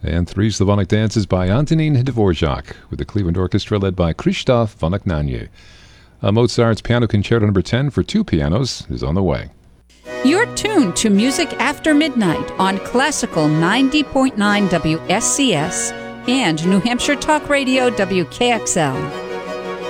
And three Slavonic dances by Antonin Dvorak, with the Cleveland Orchestra led by Krzysztof Vanaknanie. Mozart's Piano Concerto No. 10 for two pianos is on the way. You're tuned to Music After Midnight on Classical 90.9 WSCS and New Hampshire Talk Radio WKXL.